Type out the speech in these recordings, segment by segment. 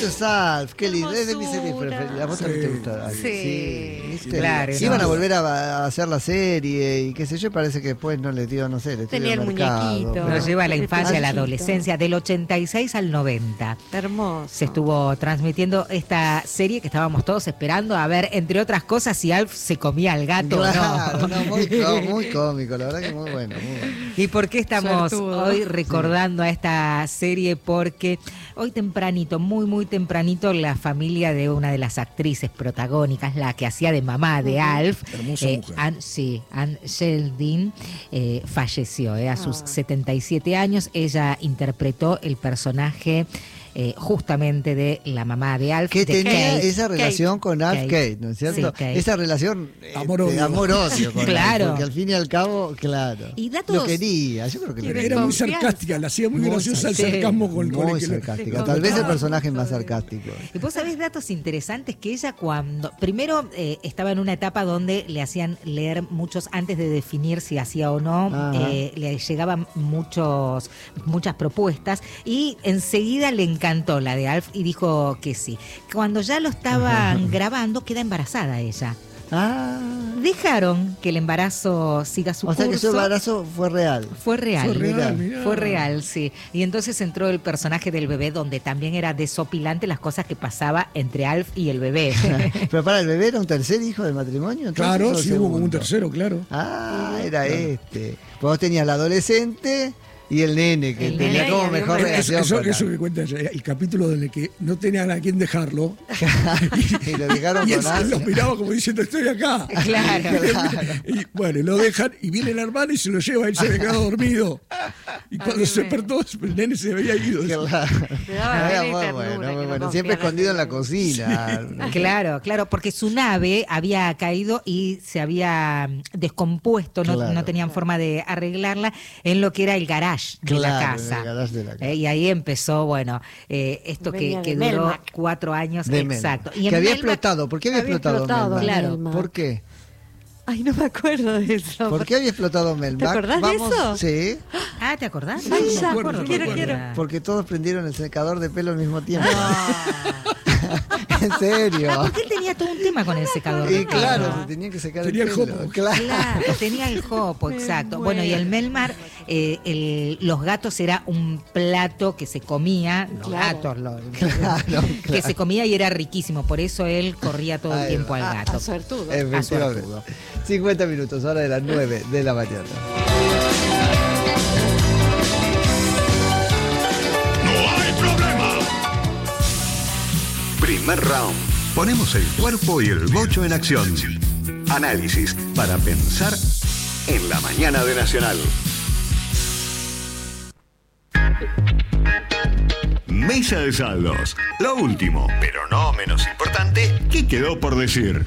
Esto es Alf, qué lindo, es de mis series Hermosura. preferidas. ¿A vos también te gusta Alf? Sí. ¿viste? Claro, Iban no. a volver a hacer la serie y qué sé yo, parece que después no les dio, no sé, les Tenía dio el mercado. muñequito. Nos lleva a la El infancia, a la payasito. adolescencia, del 86 al 90. Hermoso. Se estuvo transmitiendo esta serie que estábamos todos esperando a ver, entre otras cosas, si Alf se comía al gato Claro, o no. no, muy cómico, la verdad que muy bueno, muy bueno. ¿Y por qué estamos Suertudo. hoy recordando a esta serie? Porque hoy tempranito, muy tempranito, la familia de una de las actrices protagónicas, la que hacía de mamá de Alf, Hermosa mujer. Anne Sheldon, falleció a sus 77 años. Ella interpretó el personaje justamente de la mamá de Alf. Que de tenía Kate. esa relación con Alf Kate. Kate, ¿no es cierto? Sí, Kate. Esa relación Amor-odio. amor-odio con Claro. Alf, porque al fin y al cabo, claro. Y datos- Lo quería, yo creo que lo Tiene Era muy confianza. sarcástica, la hacía muy Muy graciosa el sarcástica. sarcasmo con muy el que sarcástica. le- Tal vez el contaba personaje mucho más de- sarcástico. Y vos sabés datos interesantes que ella cuando primero estaba en una etapa donde le hacían leer muchos antes de definir si hacía o no, Ajá. le llegaban muchas propuestas y enseguida le encantó la de Alf y dijo que sí. Cuando ya lo estaban grabando queda embarazada ella. Ah, Dejaron que el embarazo siga su o sea que su curso. embarazo fue real. Fue real. Fue real, Mirá. mirá. Fue real, sí. Y entonces entró el personaje del bebé, donde también era desopilante las cosas que pasaba entre Alf y el bebé. Pero para el bebé era un tercer hijo del matrimonio, entonces, Claro, ¿o el sí hubo como un segundo? tercero, claro. Ah, era este. Pues vos tenías la adolescente y el nene, que El tenía nene como y había mejor un- relación Eso con que Alf. cuenta ella, el capítulo en el que no tenían a quién dejarlo Y lo dejaron y él con se lo Alf. miraba como diciendo estoy acá. Claro. Y bueno, y lo dejan y viene la hermana y se lo lleva, él se había quedado dormido. Y cuando se despertó, el nene se había ido. Claro. Le daba Era pena y muy ternura, bueno, que muy no bueno. Siempre confía escondido en la nadie. cocina. Claro, porque su nave había caído y se había descompuesto, no, Claro. no tenían forma de arreglarla en lo que era el garage de la Claro, casa. en el garage de la casa. Y ahí empezó, bueno, esto Venía que de duró Melmac. 4 años, De exacto. Melmac. Y en Que había Melmac- explotado. ¿Por qué había Había explotado explotado, Melmac? claro. Melmac. ¿Por qué? Ay, no me acuerdo de eso. ¿Por qué había explotado Melmac? acordás de eso? Sí, Ah, ¿te acordás? Ay, me ya, acuerdo, quiero, me quiero. porque todos prendieron el secador de pelo al mismo tiempo. Ah, En serio. porque él tenía todo un tema con el secador. de Y claro, pelo. se tenía que secar Tenía el el pelo. jopo. Claro. Claro, tenía el jopo, exacto. Bueno, y el Melmar, los gatos era un plato que se comía, los Claro. gatos, Claro, que claro. se comía y era riquísimo, por eso él corría todo el Ahí tiempo al va. gato. A suertudo. Efectivamente. 50 minutos, hora de las 9 de la mañana. Primer round. Ponemos el cuerpo y el bocho en acción. Análisis para pensar en la mañana de Nacional. Mesa de saldos. Lo último, pero no menos importante, ¿qué quedó por decir?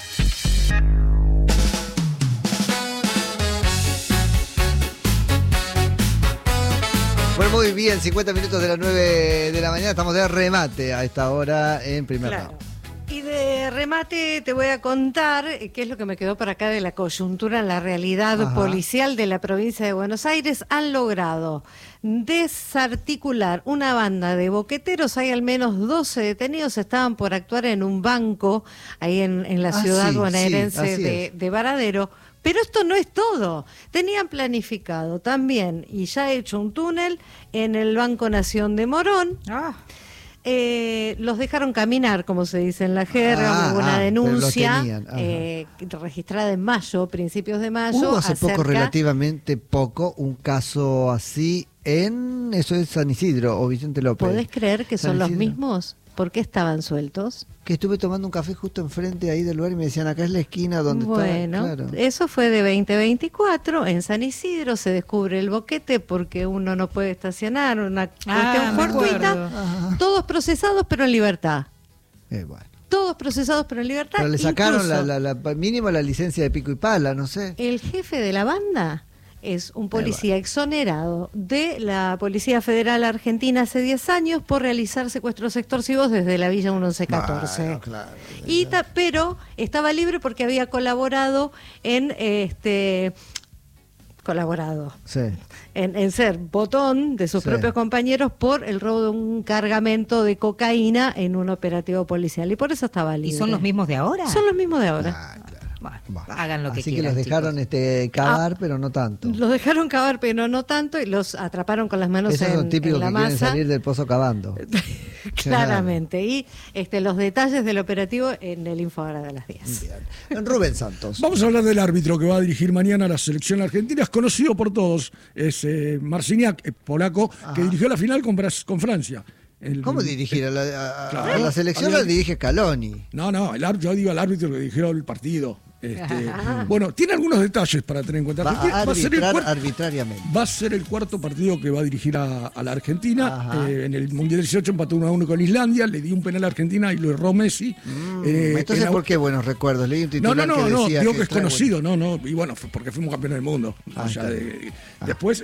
Bueno, muy bien, 50 minutos de las 9 de la mañana. Estamos de remate a esta hora en primer Claro. round. Y de remate te voy a contar qué es lo que me quedó para acá de la coyuntura en la realidad Ajá. policial de la provincia de Buenos Aires. Han logrado desarticular una banda de boqueteros. Hay al menos 12 detenidos. Estaban por actuar en un banco ahí en la Ah, ciudad sí, bonaerense sí, así de Varadero. Pero esto no es todo. Tenían planificado también y ya hecho un túnel en el Banco Nación de Morón. Ah, Los dejaron caminar, como se dice en la jerga. Hubo una pero los denuncia tenían, ajá. registrada en mayo, principios de mayo. Hubo hace poco, acerca- relativamente poco, un caso así en, eso es San Isidro o Vicente López. ¿Podés creer que San son los Isidro. mismos? ¿Por qué estaban sueltos? Que estuve tomando un café justo enfrente ahí del lugar y me decían, acá es la esquina donde Bueno, está. Claro. eso fue de 2024. En San Isidro se descubre el boquete porque uno no puede estacionar, una cuestión me fortuita. acuerdo. Ajá. Todos procesados, pero en libertad. Bueno. Todos procesados, pero en libertad. Pero le sacaron Incluso mínimo la licencia de pico y pala, no sé. el jefe de la banda es un policía exonerado de la Policía Federal Argentina hace 10 años por realizar secuestros extorsivos desde la Villa 1114. Bueno, claro. Pero estaba libre porque había colaborado en colaborado Sí. en ser botón de sus Sí. propios compañeros por el robo de un cargamento de cocaína en un operativo policial. Y por eso estaba libre. ¿Y son los mismos de ahora? Son los mismos de ahora. Ah, claro. Bueno, Bah. hagan lo que Así quieran, que los dejaron chicos. cavar, pero no tanto. Los dejaron cavar, pero no tanto, y los atraparon con las manos Esos son en típicos la que quieren masa. salir del pozo cavando. Claramente. Y los detalles del operativo en el info ahora de las 10. Bien. Rubén Santos. Vamos a hablar del árbitro que va a dirigir mañana a la selección argentina. Es conocido por todos. Es Marciniak, polaco, que dirigió la final con Francia. ¿Cómo dirigir? A la Claro. selección la dirige Scaloni. No, yo digo al árbitro que dirigió el partido. Bueno, tiene algunos detalles para tener en cuenta. Va a Va a ser el arbitrar cuarto- arbitrariamente. Va a ser el cuarto partido que va a dirigir a la Argentina. Ajá. En el Mundial 18 empató 1-1 con Islandia, le dio un penal a Argentina y lo erró Messi. Entonces, ¿por qué buenos recuerdos? Leí un titular que decía digo que es trae conocido, y bueno, porque fuimos campeones del mundo. Está Después,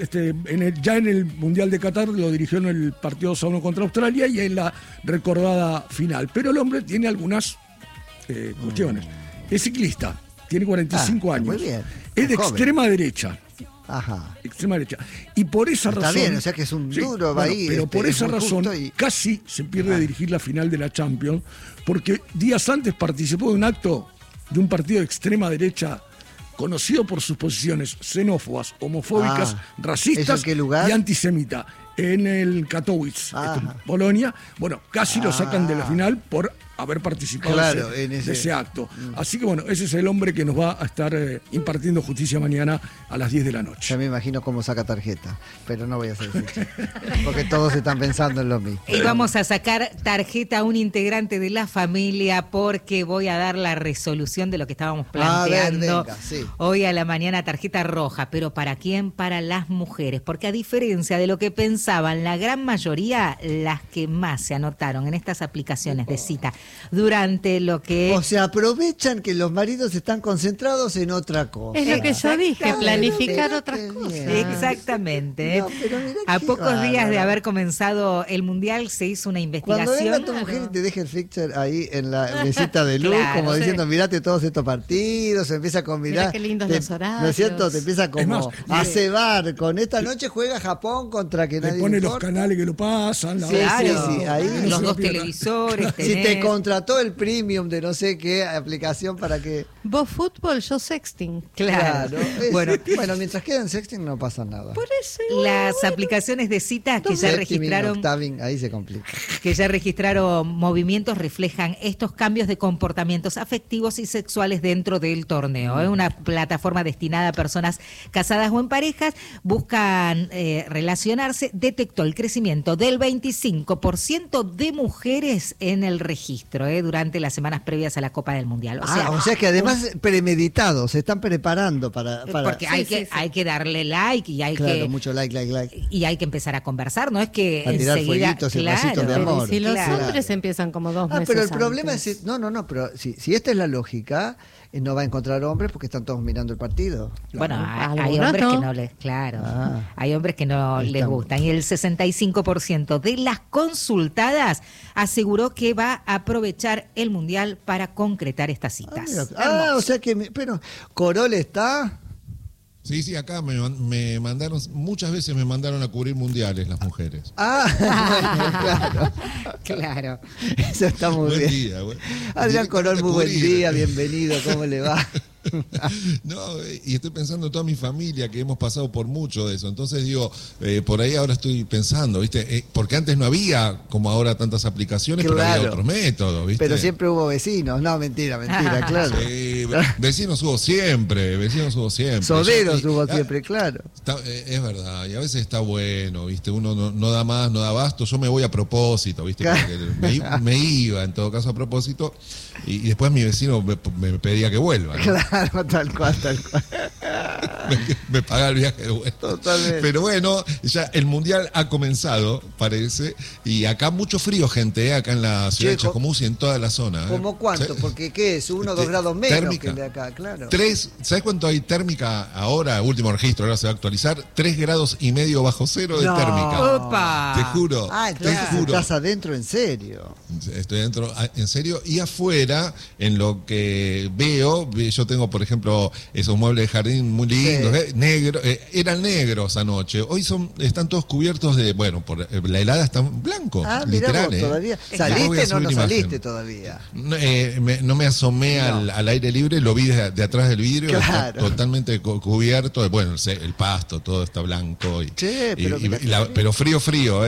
ya en el Mundial de Qatar lo dirigió en el partido 2-1 contra Australia y en la recordada final. Pero el hombre tiene algunas cuestiones. Es ciclista, tiene 45 años. muy bien. Es de Joven. extrema derecha. Ajá. Extrema derecha. Y por esa Está razón. bien, o sea que es un duro, va ahí, pero por es esa muy razón justo y- casi se pierde dirigir la final de la Champions, porque días antes participó de un acto de un partido de extrema derecha conocido por sus posiciones xenófobas, homofóbicas, ¿Eso racistas en qué lugar? y antisemita. En el Katowice, Ajá. en Polonia. Bueno, casi lo sacan de la final por haber participado Claro, de en ese, ese- de ese acto. Así que bueno, ese es el hombre que nos va a estar impartiendo justicia mañana a las 10 de la noche. Ya me imagino cómo saca tarjeta, pero no voy a hacer eso. Porque todos están pensando en lo mismo. Y vamos a sacar tarjeta a un integrante de la familia porque voy a dar la resolución de lo que estábamos A ver, planteando venga, sí. hoy a la mañana, tarjeta roja. ¿Pero para quién? Para las mujeres. Porque a diferencia de lo que pensaban, la gran mayoría, las que más se anotaron en estas aplicaciones de cita durante lo que... O sea, aprovechan que los maridos están concentrados en otra cosa. Es lo que yo dije, Exactamente. planificar otras Qué cosas. bien. Exactamente. No, pero mirá A qué pocos días de bárbaro. haber comenzado el Mundial se hizo una Cuando venga investigación. tu mujer y te deje el fixture ahí en la mesita de luz, Claro, como sí. diciendo, mirate todos estos partidos, se empieza a combinar. Mirá qué lindos te- los horarios. ¿No es cierto? Te empieza como más, a cebar. Con esta noche juega Japón contra que Le nadie pone le los importa. canales que lo pasan. la Sí, otra, sí, Claro, sí, ahí no se los lo dos pierda. televisores. Si te tenés. contrató el premium de no sé qué aplicación para que... Vos fútbol, yo sexting. Claro. Bueno, Bueno, mientras queda en sexting no pasa nada. Por eso igual, las aplicaciones de citas que ya Sexting, registraron octaving, ahí se complica. movimientos reflejan estos cambios de comportamientos afectivos y sexuales dentro del torneo. Es una plataforma destinada a personas casadas o en parejas, buscan relacionarse, detectó el crecimiento del 25% de mujeres en el registro durante las semanas previas a la Copa del Mundial. O sea que además premeditado, se están preparando para porque hay Sí, sí, sí. hay que darle like y hay claro, que mucho like. y hay que empezar a conversar, no es que A tirar enseguida, fueguitos y vasitos de Pero amor. si los Claro. hombres empiezan como 2 meses Pero el problema antes. es, no, pero si esta es la lógica, no va a encontrar hombres porque están todos mirando el partido. Bueno, hay Algunos hombres no. que no les, claro, Ah. hay hombres que no Ahí les estamos. gustan. Y el 65% de las consultadas aseguró que va a aprovechar el Mundial para concretar estas citas. O sea que, pero Corol está... Sí, acá me mandaron, muchas veces me mandaron a cubrir mundiales las mujeres. Claro, Claro. eso está muy Buen bien. día, güey. Adrián Corol, muy buen Cubrir. día, bienvenido, ¿cómo le va? No, y estoy pensando en toda mi familia que hemos pasado por mucho de eso. Entonces digo, por ahí ahora estoy pensando, ¿viste? Porque antes no había como ahora tantas aplicaciones, pero Claro. había otros métodos, ¿viste? Pero siempre hubo vecinos. No, mentira, claro. Sí, vecinos hubo siempre. Soderos Ya- hubo ah, siempre, claro. Es verdad, y a veces está bueno, ¿viste? Uno no da más, no da abasto. Yo me voy a propósito, ¿viste? Claro. Porque me iba, en todo caso, a propósito, y después mi vecino me pedía que vuelva, ¿no? Claro, tal cual. me paga el viaje de vuelta. Totalmente. Pero bueno, ya el mundial ha comenzado, parece, y acá mucho frío, gente, acá en la ciudad de Che, Chascomús y en toda la zona. ¿Cómo cuánto? Sí. Porque ¿qué es? 1 o 2 grados menos Térmica. que el de acá, claro. ¿Sabes cuánto hay térmica ahora? Último registro, ahora se va a actualizar. 3,5 grados bajo cero de No. térmica. ¡Opa! Te juro. Entonces te juro. estás adentro en serio. Estoy dentro, en serio, y afuera, en lo que veo, yo tengo tengo, por ejemplo, esos muebles de jardín muy lindos, negros, eran negros anoche. Hoy están todos cubiertos de, bueno, por la helada están blancos, literal. Vos, todavía. ¿Saliste o no saliste todavía? No me asomé al aire libre, lo vi de atrás del vidrio, Claro. está totalmente cubierto, bueno, el pasto, todo está blanco. Pero frío,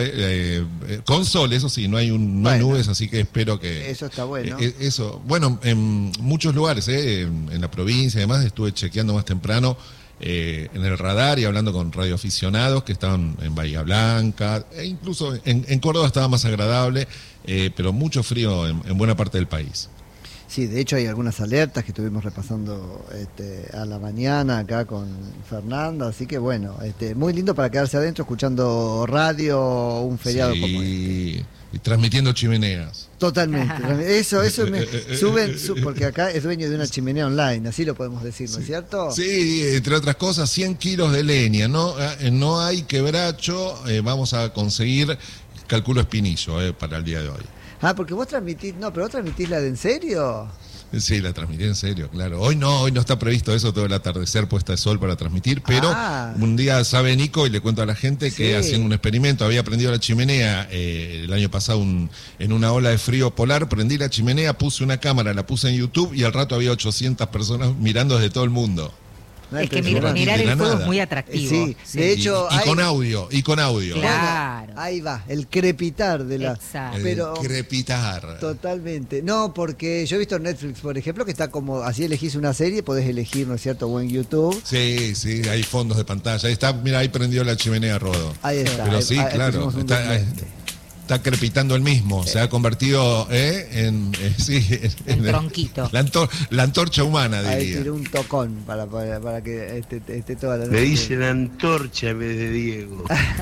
con sol, eso sí, no hay nubes, así que espero que... Eso está bueno. Eso, bueno, en muchos lugares, en la provincia, además, estuve chequeando más temprano en el radar y hablando con radioaficionados que estaban en Bahía Blanca, e incluso en Córdoba estaba más agradable, pero mucho frío en buena parte del país. Sí, de hecho hay algunas alertas que estuvimos repasando a la mañana acá con Fernanda, así que bueno, muy lindo para quedarse adentro escuchando radio, un feriado como este. Y transmitiendo chimeneas. Totalmente. Eso porque acá es dueño de una chimenea online, así lo podemos decir, ¿no es cierto? Sí, entre otras cosas, 100 kilos de leña, no hay quebracho, vamos a conseguir, calculo espinillo para el día de hoy. Ah, porque vos transmitís, pero vos transmitís la de en serio. Sí, la transmití en serio, claro. Hoy no está previsto eso, todo el atardecer puesta de sol para transmitir, pero un día sabe Nico y le cuento a la gente que haciendo un experimento, había prendido la chimenea el año pasado en una ola de frío polar, prendí la chimenea, puse una cámara, la puse en YouTube y al rato había 800 personas mirando desde todo el mundo. Es que mirar el fuego es muy atractivo. Sí. De hecho, con audio. Claro. Bueno, ahí va, el crepitar de la... Exacto. Pero, el crepitar. Totalmente. No, porque yo he visto en Netflix, por ejemplo, que está como, así elegís una serie, podés elegir, ¿no es cierto?, o en YouTube. Sí, hay fondos de pantalla. Ahí está, mira, ahí prendió la chimenea Rodo. Ahí está. Pero sí, claro, está crepitando el mismo, se ha convertido en tronquito. La antorcha humana, diría. Ahí tiré un tocón para que esté toda la noche. Le dicen antorcha en vez de Diego.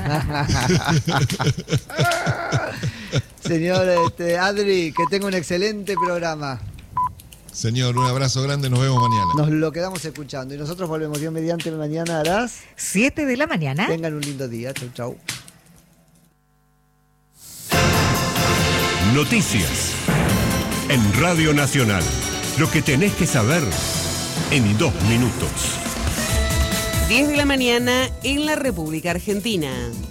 Señor Adri, que tenga un excelente programa. Señor, un abrazo grande, nos vemos mañana. Nos lo quedamos escuchando y nosotros volvemos Dios mediante mañana a las 7 de la mañana. Tengan un lindo día, chau. Noticias en Radio Nacional. Lo que tenés que saber en 2 minutos. 10 de la mañana en la República Argentina.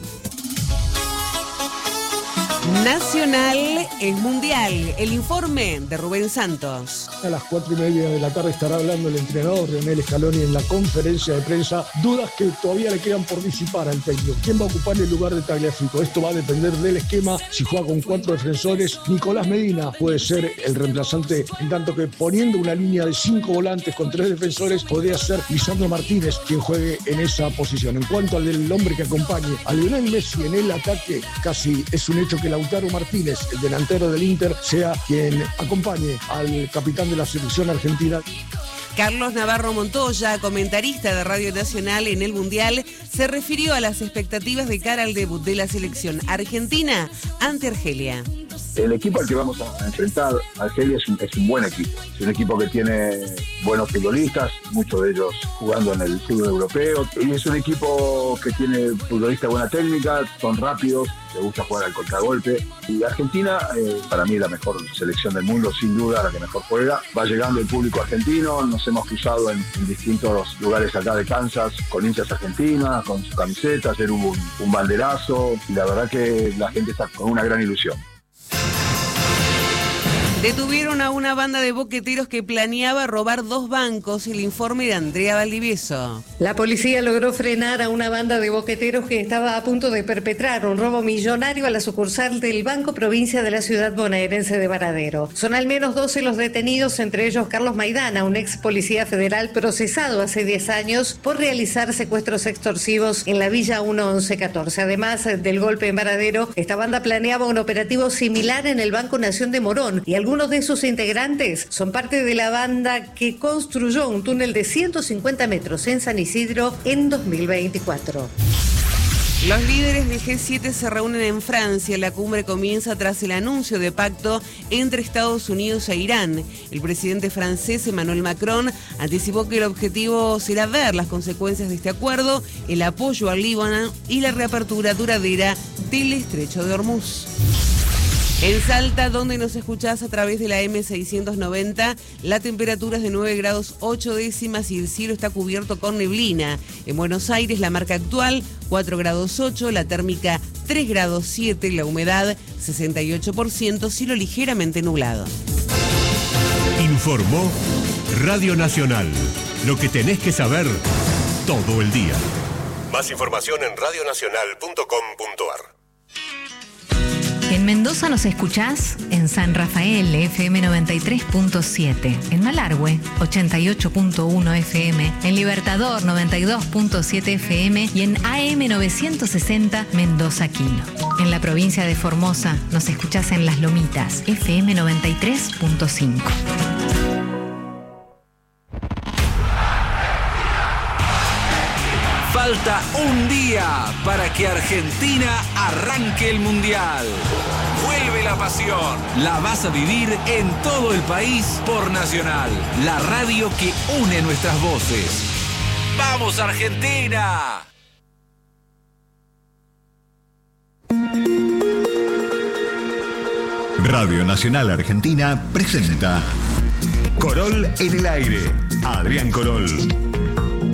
Nacional es mundial. El informe de Rubén Santos. A las 4:30 de la tarde estará hablando el entrenador Lionel Scaloni en la conferencia de prensa. Dudas que todavía le quedan por disipar al técnico. ¿Quién va a ocupar el lugar de Tagliafico? Esto va a depender del esquema. Si juega con 4 defensores, Nicolás Medina puede ser el reemplazante, en tanto que poniendo una línea de 5 volantes con 3 defensores, podría ser Lisandro Martínez quien juegue en esa posición. En cuanto al del hombre que acompañe a Lionel Messi en el ataque, casi es un hecho que Lautaro Martínez, el delantero del Inter, sea quien acompañe al capitán de la selección argentina. Carlos Navarro Montoya, comentarista de Radio Nacional en el Mundial, se refirió a las expectativas de cara al debut de la selección argentina ante Argelia. El equipo al que vamos a enfrentar, Argelia, es un buen equipo. Es un equipo que tiene buenos futbolistas, muchos de ellos jugando en el fútbol europeo. Y es un equipo que tiene futbolistas de buena técnica, son rápidos, les gusta jugar al contragolpe. Y Argentina, para mí, es la mejor selección del mundo, sin duda, la que mejor juega. Va llegando el público argentino, nos hemos cruzado en distintos lugares acá de Kansas con hinchas argentinas, con sus camisetas. Ayer hubo un banderazo y la verdad que la gente está con una gran ilusión. Detuvieron a una banda de boqueteros que planeaba robar 2 bancos. El informe de Andrea Valdivieso. La policía logró frenar a una banda de boqueteros que estaba a punto de perpetrar un robo millonario a la sucursal del Banco Provincia de la ciudad bonaerense de Varadero. Son al menos 12 los detenidos, entre ellos Carlos Maidana, un ex policía federal procesado hace 10 años por realizar secuestros extorsivos en la Villa 1114. Además del golpe en Varadero, esta banda planeaba un operativo similar en el Banco Nación de Morón y algunos de sus integrantes son parte de la banda que construyó un túnel de 150 metros en San Isidro en 2024. Los líderes del G7 se reúnen en Francia. La cumbre comienza tras el anuncio de pacto entre Estados Unidos e Irán. El presidente francés Emmanuel Macron anticipó que el objetivo será ver las consecuencias de este acuerdo, el apoyo al Líbano y la reapertura duradera del estrecho de Hormuz. En Salta, donde nos escuchás a través de la M690, la temperatura es de 9 grados 8 décimas y el cielo está cubierto con neblina. En Buenos Aires, la marca actual 4 grados 8, la térmica 3 grados 7, la humedad 68%, cielo ligeramente nublado. Informó Radio Nacional. Lo que tenés que saber todo el día. Más información en radionacional.com.ar. En Mendoza nos escuchás en San Rafael, FM 93.7, en Malargüe, 88.1 FM, en Libertador, 92.7 FM y en AM 960 Mendoza Quino. En la provincia de Formosa nos escuchás en Las Lomitas, FM 93.5. Falta un día para que Argentina arranque el Mundial. Vuelve la pasión. La vas a vivir en todo el país por Nacional, la radio que une nuestras voces. ¡Vamos, Argentina! Radio Nacional Argentina presenta Corol en el aire. Adrián Corol.